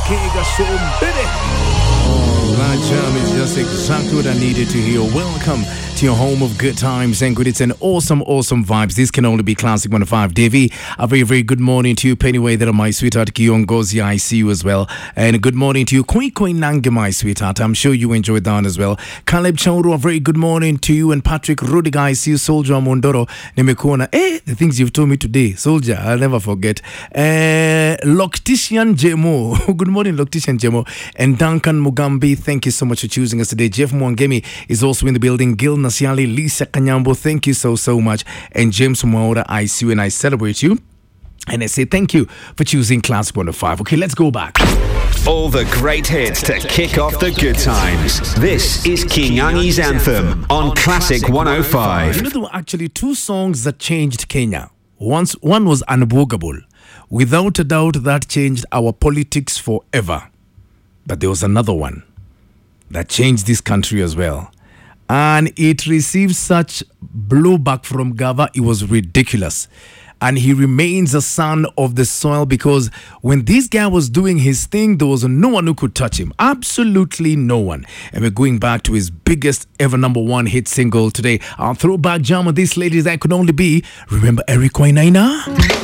Kega Shombere. Oh, that jam is just exactly what I needed to hear. Welcome to your home of good times and good. It's an awesome vibes. This can only be Classic 105. Davey, a very good morning to you. Pennyway, that my sweetheart Kiongozi, I see you as well. And a good morning to you. Koi Nange, my sweetheart. I'm sure you enjoyed that as well. Caleb Chauru, a very good morning to you. And Patrick Rudiger, I see you. Soldier Mondoro, Nemekona. The things you've told me today, Soldier, I'll never forget. Loctician Jemo. Good morning, Loctician Jemo. And Duncan Mugambi, thank you so much for choosing us today. Jeff Mwangemi is also in the building. Gil Nasiali, Lisa Kanyambo, thank you so much. And James Mwaura, I see you and I celebrate you. And I say thank you for choosing Classic 105. Okay, let's go back. All the great hits to kick off the good times. This is King Angi's Anthem on Classic 105. You know, there were actually two songs that changed Kenya. One was Unbogable. Without a doubt, that changed our politics forever. But there was another one that changed this country as well. And it received such blowback from Gava, it was ridiculous. And he remains a son of the soil because when this guy was doing his thing, there was no one who could touch him. Absolutely no one. And we're going back to his biggest ever #1 hit single today. Our throwback jam of this, ladies, that could only be, remember Eric Wainaina?